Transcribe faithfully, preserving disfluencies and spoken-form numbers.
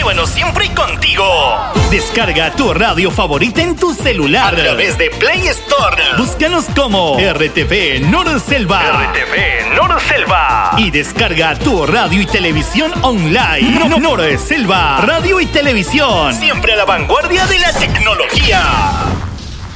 llévanos siempre contigo. Descarga tu radio favorita en tu celular a través de Play Store. Búscanos como R T V Norselva. R T V Norselva. Y descarga tu radio y televisión online. No, Norselva, radio y televisión. Siempre a la vanguardia de la tecnología.